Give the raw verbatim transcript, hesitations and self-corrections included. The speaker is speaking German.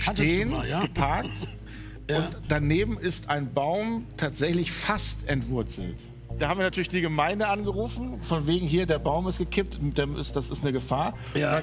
stehen, mal, ja? geparkt. Ja. Und daneben ist ein Baum tatsächlich fast entwurzelt. Da haben wir natürlich die Gemeinde angerufen, von wegen hier, der Baum ist gekippt, und dem ist, das ist eine Gefahr. Ja.